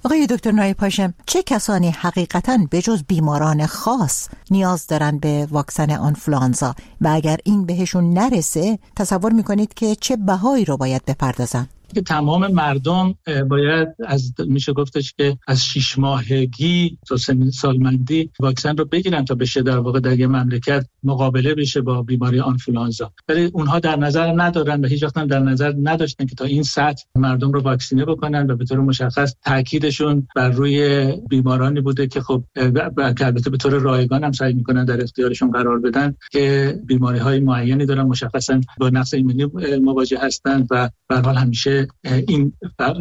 آقای دکتر نایب هاشم، چه کسانی حقیقتاً به جز بیماران خاص نیاز دارن به واکسن آنفولانزا و اگر این بهشون نرسه تصور میکنید که چه بهایی رو باید بپردازن؟ که تمام مردم باید میشه گفتش که از 6 ماهگی تا 3 سالمندی واکسن رو بگیرن تا بشه در واقع در یه مملکت مقابله بشه با بیماری آنفولانزا. ولی اونها در نظر ندارن و هیچ وقت هم در نظر نداشتن که تا این سطح مردم رو واکسینه بکنن و به طور مشخص تاکیدشون بر روی بیمارانی بوده که خب البته به طور رایگان هم سعی میکنن در اختیارشون قرار بدن که بیماری‌های معینی دارن، مشخصا با نقص ایمنی مواجه هستن و به هر حال همیشه این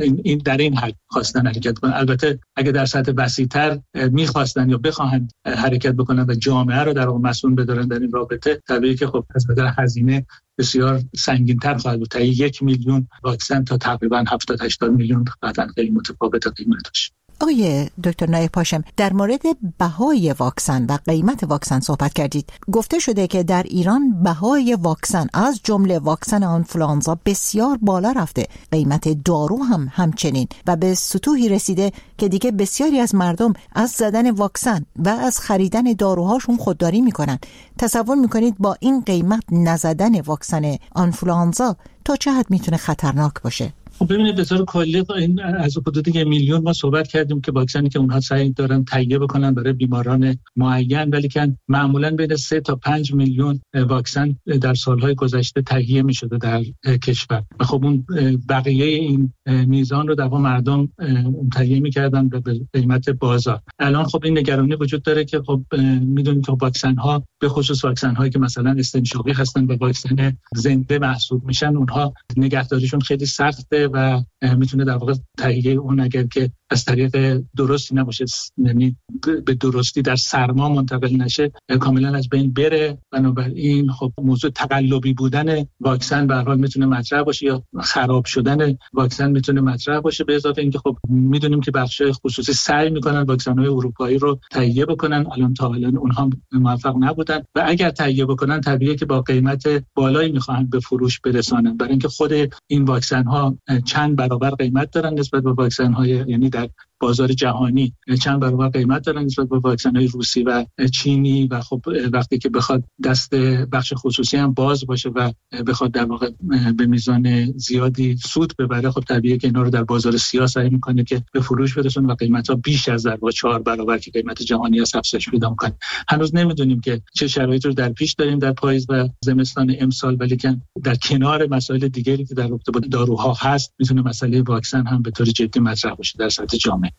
در این حد خواستن حرکت کنن. البته اگه در سطح وسیع‌تر می‌خواستن یا بخواهند حرکت بکنن و جامعه رو در اون مسئول بدارن در این رابطه، طبیعیه که خب از نظر هزینه بسیار سنگین‌تر خواهد بود. تا 1 میلیون واکسن تا تقریباً 70-80 میلیون قطعاً خیلی متفاوت قیمتش. آقای دکتر نایب هاشم، در مورد بهای واکسن و قیمت واکسن صحبت کردید. گفته شده که در ایران بهای واکسن از جمله واکسن آنفولانزا بسیار بالا رفته، قیمت دارو هم همچنین و به سطوحی رسیده که دیگه بسیاری از مردم از زدن واکسن و از خریدن داروهاشون خودداری میکنن. تصور میکنید با این قیمت نزدن واکسن آنفولانزا تا چه حد میتونه خطرناک باشه؟ ببینید به طور کلی این از حدود 1 میلیون ما صحبت کردیم که واکسنی که اونها سعی دارن تهیه بکنن برای بیماران معین، ولی که معمولاً بین 3 تا 5 میلیون واکسن در سالهای گذشته تهیه می‌شده در کشور و خب اون بقیه این میزان رو در واقع مردم تهیه می‌کردن به قیمت بازار. الان خب این نگرانی وجود داره که خب می‌دونید که واکسن‌ها به خصوص واکسن‌هایی که مثلا استنشاقی هستن و واکسن زنده محسوب میشن، اونها نگهداریشون خیلی سخته و میتونه در واقع تهیه اون اگر که از طریق درستی نباشه، یعنی به درستی در سرما منتقل نشه، کاملا از بین بره. بنابراین خب موضوع تقلبی بودن واکسن به هر حال میتونه مطرح باشه یا خراب شدن واکسن میتونه مطرح باشه. به اضافه اینکه خب میدونیم که بخش‌های خصوصی سعی میکنن واکسن‌های اروپایی رو تهیه بکنن، تا الان اونها موفق نبودن و اگر تهیه بکنن طبیعیه که با قیمت بالایی میخوان به فروش برسانن، برای اینکه خود این واکسن‌ها چند برابر قیمت دارن نسبت به واکسن‌های، یعنی در بازار جهانی چند برابر قیمت دارن نسبت به واکسن‌های روسی و چینی و خب وقتی که بخواد دست بخش خصوصی هم باز باشه و بخواد در واقع به میزان زیادی سود ببره، خب طبیعیه که اینا رو در بازار سیاه سعی می‌کنه که به فروش برسونه و قیمت‌ها بیش از در واقع 4 برابر که قیمت جهانی است افزایش پیدا می‌کنه. هنوز نمی‌دونیم که چه شرایطی رو در پیش داریم در پاییز و زمستان امسال، ولی که در کنار مسائل دیگری که در رابطه با داروها هست، میتونه مسئله واکسن هم به طور جدی مطرح بشه در سطح جامعه.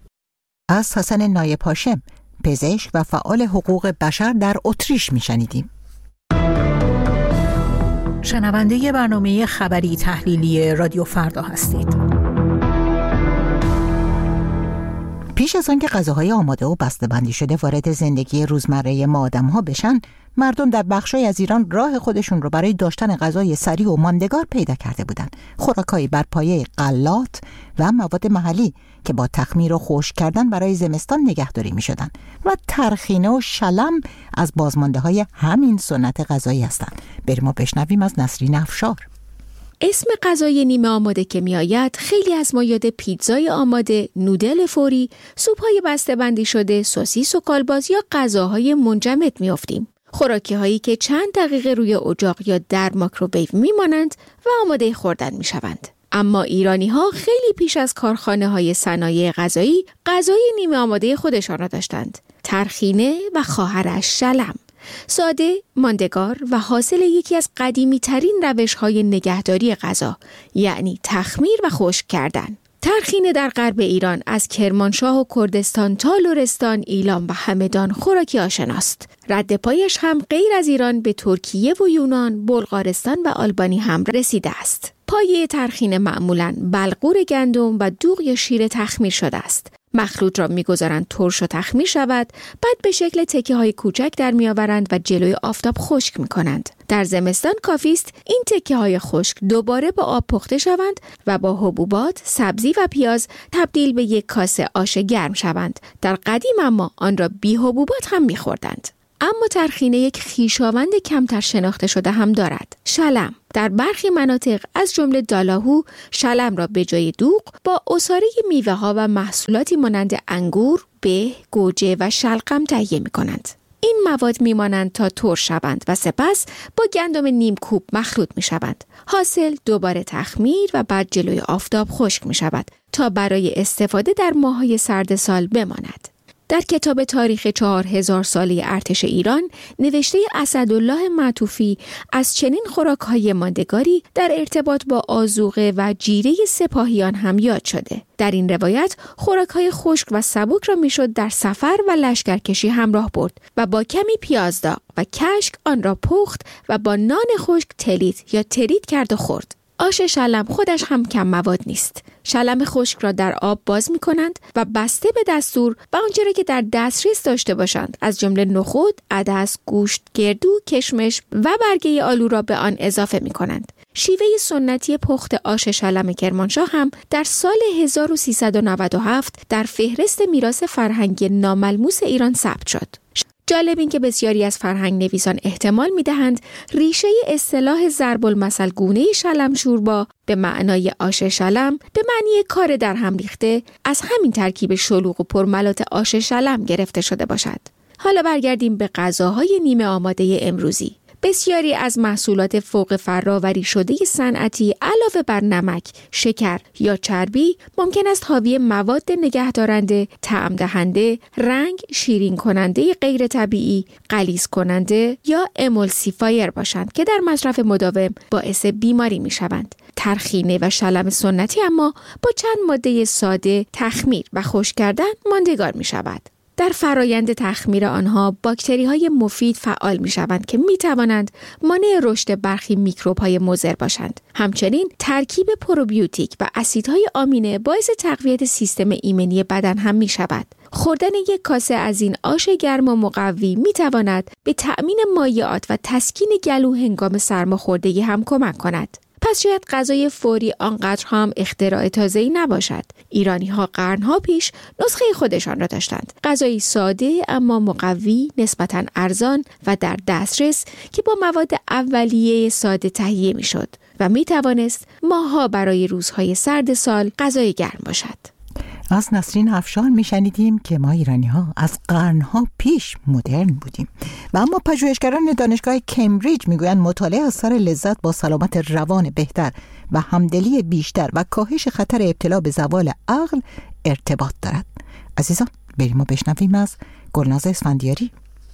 از حسن نایب هاشم، پزشک و فعال حقوق بشر در اتریش میشنیدیم. شنونده برنامه خبری تحلیلی رادیو فردا هستید. پیش از آن که غذاهای آماده و بسته‌بندی شده وارد زندگی روزمره ما آدم‌ها بشن، مردم در بخشای از ایران راه خودشون رو برای داشتن غذای سریع و ماندگار پیدا کرده بودند. خوراکایی بر پایه غلات و مواد محلی که با تخمیر و خشک کردن برای زمستان نگهداری می‌شدن و ترخینه و شلم از بازمانده‌های همین سنت غذایی هستند. بریم و بشنویم از نسرین افشار. اسم غذای نیمه آماده که میآید خیلی از ما یاد پیتزای آماده، نودل فوری، سوپ‌های بسته‌بندی شده، سوسیس و کالباس یا غذاهای منجمد میافتیم. خوراکی هایی که چند دقیقه روی اجاق یا در مایکروویو میمانند و آماده خوردن میشوند. اما ایرانی ها خیلی پیش از کارخانه های صنایع غذایی غذای نیمه آماده خودشان را داشتند. ترخینه و خواهرش شلم. ساده، ماندگار و حاصل یکی از قدیمی ترین روش های نگهداری غذا، یعنی تخمیر و خشک کردن. ترخینه در غرب ایران از کرمانشاه و کردستان تا لرستان، ایلام و همدان خوراکی آشناست. رد پایش هم غیر از ایران به ترکیه و یونان، بلغارستان و آلبانی هم رسیده است. پایه ترخینه معمولاً بلغور گندم و دوغ یا شیر تخمیر شده است. مخلوط را می‌گذارند ترش و تخمیر شود، بعد به شکل تکه‌های کوچک در می‌آورند و جلوی آفتاب خشک می‌کنند. در زمستان کافی است این تکه‌های خشک دوباره با آب پخته شوند و با حبوبات، سبزی و پیاز تبدیل به یک کاسه آش گرم شوند. در قدیم اما آن را بی حبوبات هم می‌خوردند. اما ترخینه یک خویشاوند کمتر شناخته شده هم دارد. شلم. در برخی مناطق از جمله دالاهو شلم را به جای دوغ با عصاره میوه‌ها و محصولاتی مانند انگور، به، گوجه و شلغم تهیه می‌کنند. این مواد میمانند تا ترش شوند و سپس با گندم نیمکوب مخلوط میشوند. حاصل دوباره تخمیر و بعد جلوی آفتاب خشک میشود تا برای استفاده در ماه‌های سرد سال بماند. در کتاب تاریخ 4000 ساله ارتش ایران نوشته اسدالله معطوفی از چنین خوراک‌های ماندگاری در ارتباط با آذوقه و جیره سپاهیان هم یاد شده. در این روایت خوراک‌های خشک و سبک را میشد در سفر و لشکرکشی همراه برد و با کمی پیاز داغ و کشک آن را پخت و با نان خشک تلیت یا ترید کرد و خورد. آش شلم خودش هم کم مواد نیست. شلم خشک را در آب باز می کنند و بسته به دستور و آنچه را که در دسترس داشته باشند از جمله نخود، عدس، گوشت، گردو، کشمش و برگه آلو را به آن اضافه می کنند. شیوه سنتی پخت آش شلم کرمانشاه هم در سال 1397 در فهرست میراث فرهنگی ناملموس ایران ثبت شد. جالب این که بسیاری از فرهنگ نویسان احتمال می‌دهند ریشه اصطلاح ضرب المثل گونه شلم شوربا به معنای آش شلم به معنی کار در هم ریخته از همین ترکیب شلوغ و پرملات آش شلم گرفته شده باشد. حالا برگردیم به غذاهای نیمه آماده امروزی. بسیاری از محصولات فوق فراوری شده صنعتی علاوه بر نمک، شکر یا چربی ممکن است حاوی مواد نگهدارنده، طعم دهنده، رنگ شیرین کننده غیر طبیعی، غلیظ کننده یا امولسیفایر باشند که در مصرف مداوم باعث بیماری می شوند. ترخینه و شلم سنتی اما با چند ماده ساده تخمیر و خشک کردن ماندگار می شود. در فرایند تخمیر آنها باکتری‌های مفید فعال می‌شوند که می‌توانند مانع رشد برخی میکروب‌های مضر باشند. همچنین ترکیب پروبیوتیک و اسیدهای آمینه باعث تقویت سیستم ایمنی بدن هم می‌شود. خوردن یک کاسه از این آش گرم و مقوی می‌تواند به تأمین مایعات و تسکین گلو هنگام سرماخوردگی هم کمک کند. پس شاید غذای فوری آنقدر هم اختراع تازه‌ای نباشد. ایرانی‌ها قرن‌ها پیش نسخه خودشان را داشتند. غذایی ساده اما مقوی، نسبتاً ارزان و در دسترس که با مواد اولیه ساده تهیه می‌شد و می‌توانست ماه‌ها برای روزهای سرد سال غذای گرم باشد. از نسرین افشار میشنیدیم که ما ایرانی‌ها از قرن‌ها پیش مدرن بودیم و اما پژوهشگران دانشگاه کمبریج میگویند مطالعه اثر لذت با سلامت روان بهتر و همدلی بیشتر و کاهش خطر ابتلا به زوال عقل ارتباط دارد. عزیزان بریم و بشنویم از گلناز اسفندیاری.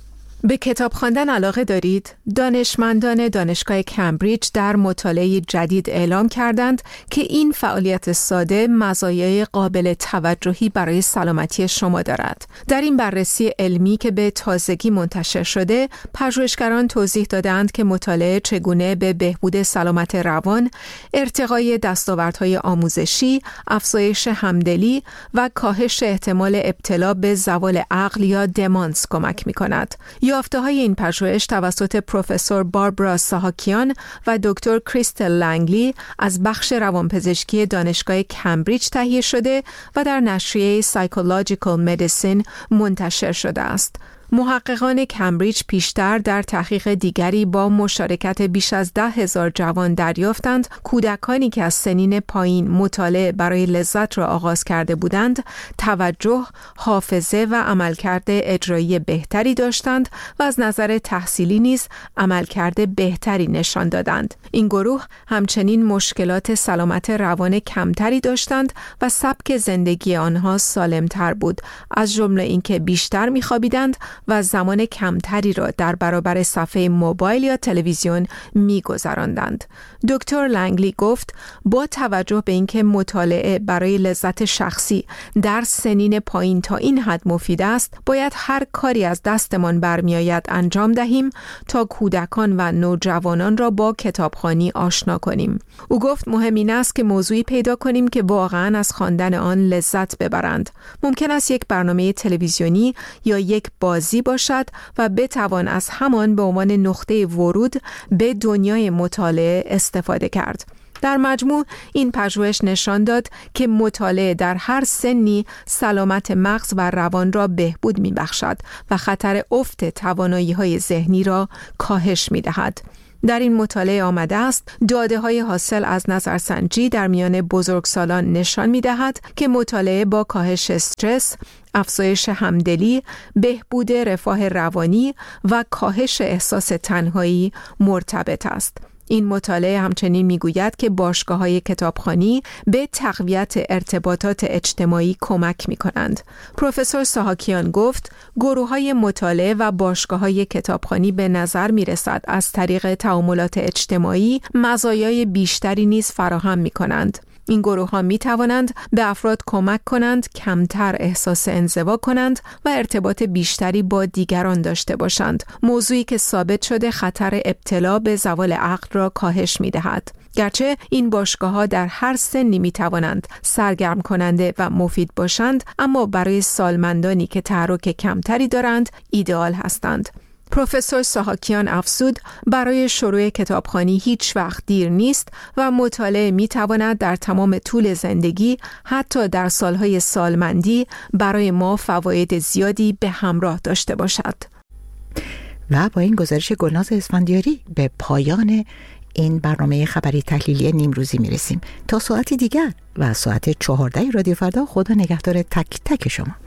به کتاب خواندن علاقه دارید؟ دانشمندان دانشگاه کمبریج در مطالعه جدید اعلام کردند که این فعالیت ساده مزایای قابل توجهی برای سلامتی شما دارد. در این بررسی علمی که به تازگی منتشر شده، پژوهشگران توضیح دادند که مطالعه چگونه به بهبود سلامت روان، ارتقای دستاوردهای آموزشی، افزایش همدلی و کاهش احتمال ابتلا به زوال عقل یا دمانس کمک می‌کند. یافته‌های این پژوهش توسط پروفسور باربارا ساهاکیان و دکتر کریستل لنگلی از بخش روانپزشکی دانشگاه کمبریج تهیه شده و در نشریه سایکولوژیکال مدیسین منتشر شده است. محققان کمبریج پیشتر در تحقیق دیگری با مشارکت بیش از 10,000 جوان دریافتند کودکانی که از سنین پایین مطالعه برای لذت را آغاز کرده بودند، توجه، حافظه و عملکرد اجرایی بهتری داشتند و از نظر تحصیلی نیز عملکرد بهتری نشان دادند. این گروه همچنین مشکلات سلامت روان کمتری داشتند و سبک زندگی آنها سالمتر بود، از جمله اینکه بیشتر می‌خوابیدند و زمان کمتری را در برابر صفحه موبایل یا تلویزیون می‌گذراندند. دکتر لنگلی گفت با توجه به اینکه مطالعه برای لذت شخصی در سنین پایین تا این حد مفید است، باید هر کاری از دستمان برمیآید انجام دهیم تا کودکان و نوجوانان را با کتابخوانی آشنا کنیم. او گفت مهم این است که موضوعی پیدا کنیم که واقعاً از خواندن آن لذت ببرند. ممکن است یک برنامه تلویزیونی یا یک بازی باشد و بتوان از همان به عنوان نقطه ورود به دنیای مطالعه استفاده کرد. در مجموع این پژوهش نشان داد که مطالعه در هر سنی سلامت مغز و روان را بهبود می‌بخشد و خطر افت توانایی‌های ذهنی را کاهش می‌دهد. در این مطالعه آمده است داده‌های حاصل از نظرسنجی در میان بزرگسالان نشان می‌دهد که مطالعه با کاهش استرس، افزایش همدلی، بهبود رفاه روانی و کاهش احساس تنهایی مرتبط است. این مطالعه همچنین میگوید که باشگاه‌های کتابخوانی به تقویت ارتباطات اجتماعی کمک می‌کنند. پروفسور ساهاکیان گفت گروه‌های مطالعه و باشگاه‌های کتابخوانی به نظر می‌رسد از طریق تعاملات اجتماعی مزایای بیشتری نیز فراهم می‌کنند. این گروه‌ها می‌توانند به افراد کمک کنند کمتر احساس انزوا کنند و ارتباط بیشتری با دیگران داشته باشند، موضوعی که ثابت شده خطر ابتلا به زوال عقل را کاهش می‌دهد. گرچه این باشگاه‌ها در هر سنی می‌توانند سرگرم کننده و مفید باشند، اما برای سالمندانی که تحرک کمتری دارند ایدئال هستند. پروفسور ساهاکیان افزود برای شروع کتابخوانی هیچ وقت دیر نیست و مطالعه می‌تواند در تمام طول زندگی حتی در سالهای سالمندی برای ما فواید زیادی به همراه داشته باشد. و با این گزارش گلناز اسفندیاری به پایان این برنامه خبری تحلیلی نیمروزی میرسیم. تا ساعتی دیگر و ساعت 14 رادیو فردا، خدا نگهدار تک تک شما.